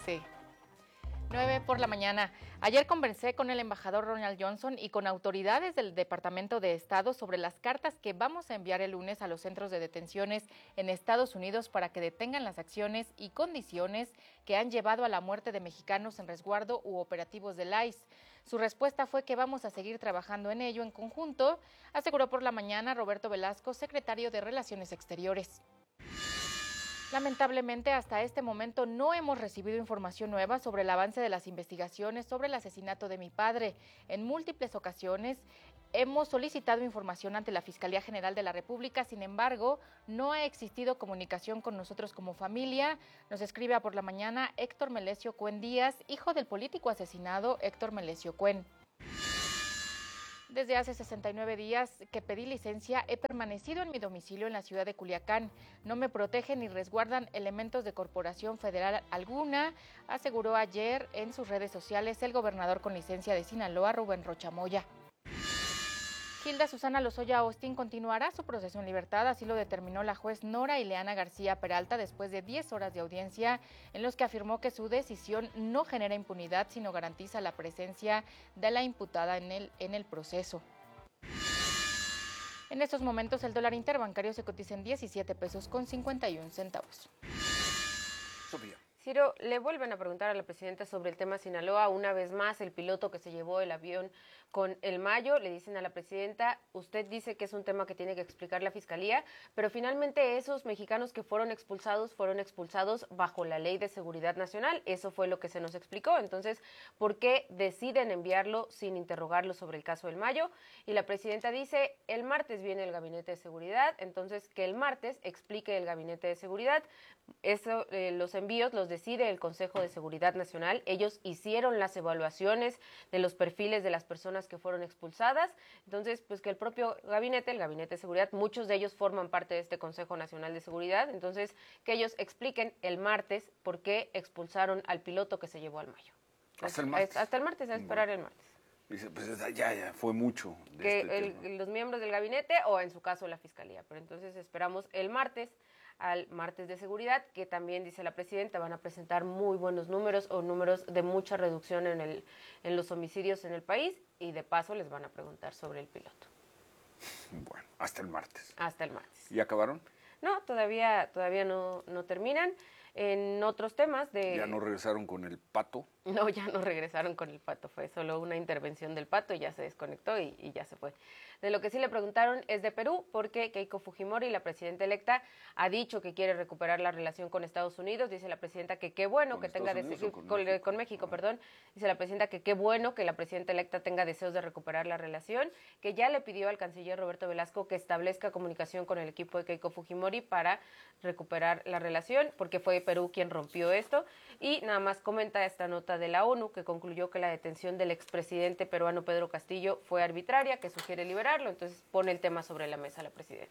Sí. 9 por la mañana. Ayer conversé con el embajador Ronald Johnson y con autoridades del Departamento de Estado sobre las cartas que vamos a enviar el lunes a los centros de detenciones en Estados Unidos para que detengan las acciones y condiciones que han llevado a la muerte de mexicanos en resguardo u operativos del ICE. Su respuesta fue que vamos a seguir trabajando en ello en conjunto, aseguró por la mañana Roberto Velasco, secretario de Relaciones Exteriores. Lamentablemente, hasta este momento no hemos recibido información nueva sobre el avance de las investigaciones sobre el asesinato de mi padre. En múltiples ocasiones hemos solicitado información ante la Fiscalía General de la República, sin embargo, no ha existido comunicación con nosotros como familia. Nos escribe a por la mañana Héctor Melesio Cuen Díaz, hijo del político asesinado Héctor Melesio Cuen. Desde hace 69 días que pedí licencia, he permanecido en mi domicilio en la ciudad de Culiacán. No me protegen ni resguardan elementos de corporación federal alguna, aseguró ayer en sus redes sociales el gobernador con licencia de Sinaloa, Rubén Rocha Moya. Hilda Susana Lozoya Austin continuará su proceso en libertad, así lo determinó la juez Nora Ileana García Peralta después de 10 horas de audiencia, en los que afirmó que su decisión no genera impunidad, sino garantiza la presencia de la imputada en el proceso. En estos momentos el dólar interbancario se cotiza en 17 pesos con 51 centavos. Sofía. Ciro, le vuelven a preguntar a la presidenta sobre el tema Sinaloa. Una vez más, el piloto que se llevó el avión con el Mayo, le dicen a la presidenta, usted dice que es un tema que tiene que explicar la Fiscalía, pero finalmente esos mexicanos que fueron expulsados bajo la Ley de Seguridad Nacional. Eso fue lo que se nos explicó. Entonces, ¿por qué deciden enviarlo sin interrogarlo sobre el caso del Mayo? Y la presidenta dice, el martes viene el Gabinete de Seguridad, entonces que el martes explique el Gabinete de Seguridad. Eso, los envíos los decide el Consejo de Seguridad Nacional. Ellos hicieron las evaluaciones de los perfiles de las personas que fueron expulsadas. Entonces, pues que el propio gabinete, el Gabinete de Seguridad, muchos de ellos forman parte de este Consejo Nacional de Seguridad. Entonces, que ellos expliquen el martes por qué expulsaron al piloto que se llevó al Mayo. Hasta el martes. Hasta el martes, a esperar el martes. Dice, pues ya fue mucho. Los miembros del gabinete o en su caso la Fiscalía. Pero entonces esperamos el martes, al martes de seguridad, que también, dice la presidenta, van a presentar muy buenos números o números de mucha reducción en los homicidios en el país, y de paso les van a preguntar sobre el piloto. Bueno, hasta el martes. Hasta el martes. ¿Y acabaron? No, todavía no terminan. En otros temas de... ¿Ya no regresaron con el pato? No, ya no regresaron con el pato, fue solo una intervención del pato y ya se desconectó y ya se fue. De lo que sí le preguntaron es de Perú, porque Keiko Fujimori, la presidenta electa, ha dicho que quiere recuperar la relación con Estados Unidos. Dice la presidenta que qué bueno que tenga deseos con México, perdón. Dice la presidenta que qué bueno que la presidenta electa tenga deseos de recuperar la relación, que ya le pidió al canciller Roberto Velasco que establezca comunicación con el equipo de Keiko Fujimori para recuperar la relación, porque fue Perú quien rompió esto. Y nada más comenta esta nota de la ONU, que concluyó que la detención del expresidente peruano Pedro Castillo fue arbitraria, que sugiere liberarlo. Entonces pone el tema sobre la mesa la presidenta.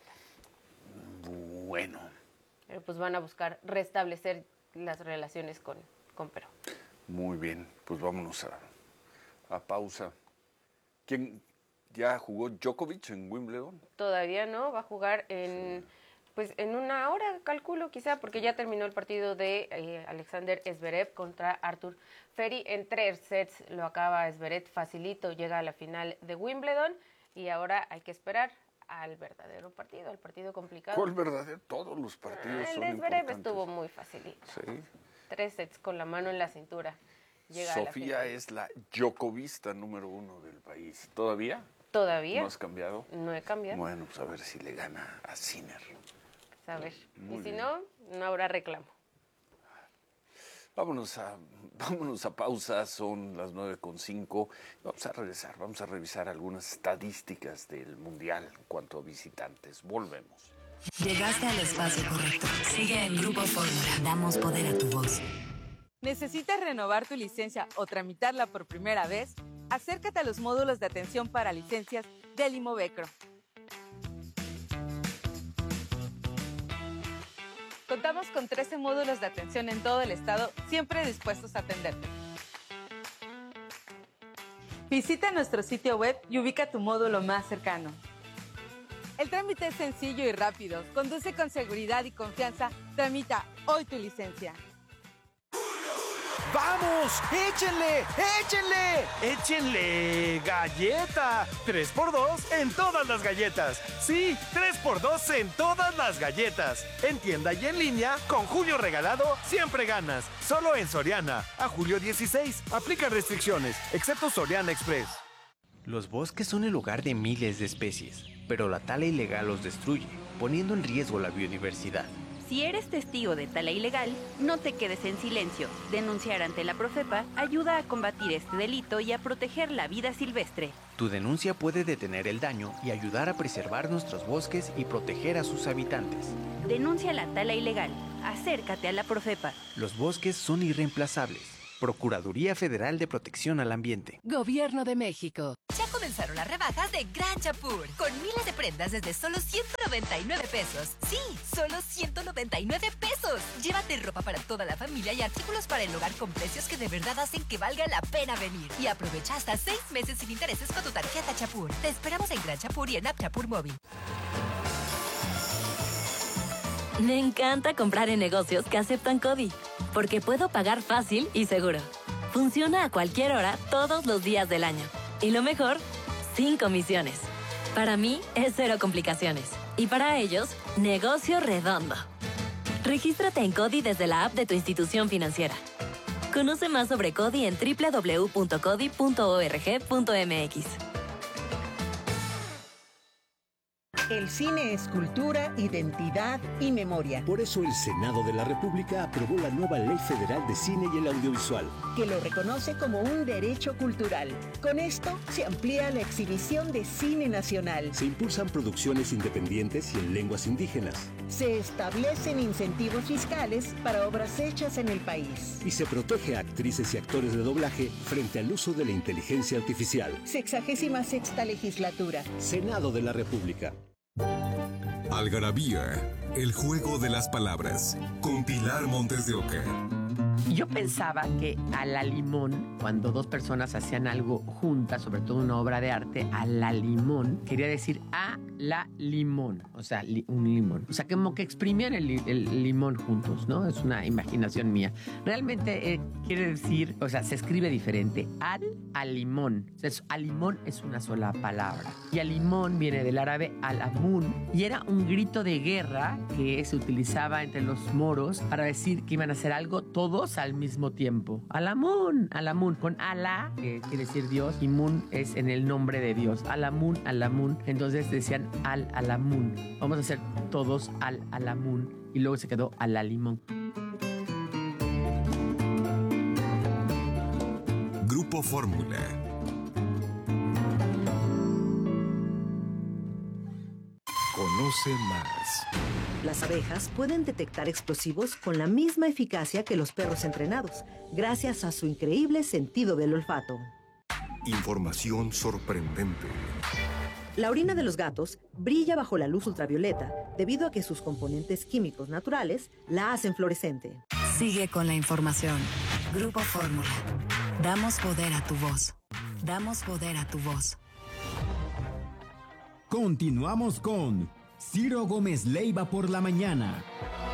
Bueno. Pero pues van a buscar restablecer las relaciones con Perú. Muy bien, pues vámonos a pausa. ¿Quién ya jugó Djokovic en Wimbledon? Todavía no, va a jugar en una hora, calculo quizá, porque ya terminó el partido de Alexander Zverev contra Arthur Ferry. En 3 sets lo acaba Zverev, facilito, llega a la final de Wimbledon y ahora hay que esperar al verdadero partido, al partido complicado. ¿Cuál verdadero? Todos los partidos son el de Zverev importantes. estuvo muy facilito. Sí. 3 sets con la mano en la cintura. Llega Sofía a la es la Djokovista número 1 del país. ¿Todavía? ¿Todavía? ¿No has cambiado? No he cambiado. Bueno, pues a ver si le gana a Sinner. A ver. Muy y si bien. no habrá reclamo. Vámonos a pausa, son las 9:05. Vamos a regresar, vamos a revisar algunas estadísticas del Mundial en cuanto a visitantes. Volvemos. Llegaste al espacio correcto. Sigue en Grupo Fórmula. Damos poder a tu voz. ¿Necesitas renovar tu licencia o tramitarla por primera vez? Acércate a los módulos de atención para licencias del Imovecro. Contamos con 13 módulos de atención en todo el estado, siempre dispuestos a atenderte. Visita nuestro sitio web y ubica tu módulo más cercano. El trámite es sencillo y rápido. Conduce con seguridad y confianza. Tramita hoy tu licencia. ¡Vamos! ¡Échenle! ¡Échenle! ¡Échenle galleta! 3x2 en todas las galletas. Sí, 3x2 en todas las galletas. En tienda y en línea, con Julio Regalado, siempre ganas. Solo en Soriana. A julio 16. Aplica restricciones, excepto Soriana Express. Los bosques son el hogar de miles de especies, pero la tala ilegal los destruye, poniendo en riesgo la biodiversidad. Si eres testigo de tala ilegal, no te quedes en silencio. Denunciar ante la Profepa ayuda a combatir este delito y a proteger la vida silvestre. Tu denuncia puede detener el daño y ayudar a preservar nuestros bosques y proteger a sus habitantes. Denuncia la tala ilegal. Acércate a la Profepa. Los bosques son irreemplazables. Procuraduría Federal de Protección al Ambiente. Gobierno de México. Ya comenzaron las rebajas de Gran Chapur, con miles de prendas desde solo 199 pesos. Sí, solo 199 pesos. Llévate ropa para toda la familia y artículos para el hogar con precios que de verdad hacen que valga la pena venir. Y aprovecha hasta 6 meses sin intereses con tu tarjeta Chapur. Te esperamos en Gran Chapur y en App Chapur Móvil. Me encanta comprar en negocios que aceptan CODI, porque puedo pagar fácil y seguro. Funciona a cualquier hora, todos los días del año. Y lo mejor, sin comisiones. Para mí, es cero complicaciones. Y para ellos, negocio redondo. Regístrate en CODI desde la app de tu institución financiera. Conoce más sobre CODI en www.codi.org.mx. El cine es cultura, identidad y memoria. Por eso el Senado de la República aprobó la nueva Ley Federal de Cine y el Audiovisual, que lo reconoce como un derecho cultural. Con esto se amplía la exhibición de cine nacional. Se impulsan producciones independientes y en lenguas indígenas. Se establecen incentivos fiscales para obras hechas en el país. Y se protege a actrices y actores de doblaje frente al uso de la inteligencia artificial. 66ª legislatura. Senado de la República. Algarabía, el juego de las palabras, con Pilar Montes de Oca. Yo pensaba que a la limón, cuando dos personas hacían algo juntas, sobre todo una obra de arte, a la limón, quería decir a la limón, o sea, un limón. O sea, como que exprimían el limón juntos, ¿no? Es una imaginación mía. Realmente quiere decir, o sea, se escribe diferente. Al limón. O sea, al limón es una sola palabra. Y al limón viene del árabe al-amun, y era un grito de guerra que se utilizaba entre los moros para decir que iban a hacer algo todos al mismo tiempo. Al-amun, con Alá, que quiere decir Dios, y Mun es en el nombre de Dios. Al-amun. Entonces decían al-amun. Vamos a hacer todos al-amun. Y luego se quedó al-limón. Grupo Fórmula. Conoce más. Las abejas pueden detectar explosivos con la misma eficacia que los perros entrenados, gracias a su increíble sentido del olfato. Información sorprendente. La orina de los gatos brilla bajo la luz ultravioleta debido a que sus componentes químicos naturales la hacen fluorescente. Sigue con la información. Grupo Fórmula. Damos poder a tu voz. Damos poder a tu voz. Continuamos con Ciro Gómez Leiva por la mañana.